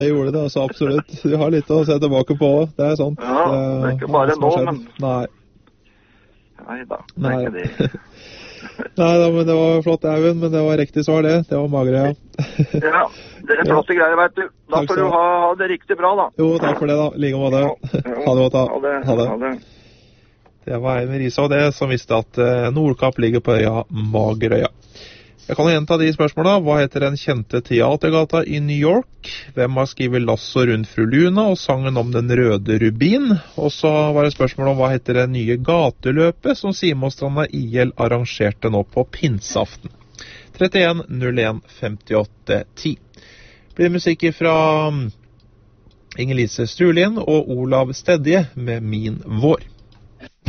Jeg gjorde det, altså, absolutt. Du har litt å se tilbake på, det er sant. Ja, det er ikke bare nå, men... Nei. Neida, det Nei. er ikke det. Nei da, men det var flott, Eivind, men det var riktig svar det. Det var magre, ja. Ja, det er flotte greier, vet du. Da Takk får du ha det riktig bra, da. Jo, takk for det da. Like måte. Ha det godt da. Ha det. Det var Eivind Risa og det som visste at Nordkapp ligger på øya Magerøya. Jeg kan gjenta de spørsmålene. Hva heter den kjente teatergata i New York? Hvem har skrivet Lasso rundt fru Luna og sangen om den røde rubin? Og så var det spørsmål om hva heter det nye gateløpet som Simonsstranda IL arrangerte nå på pinsaften. 31 01 58 10. Blir det musikk fra Inger-Lise Strulien og Olav Stedje med Min Vår.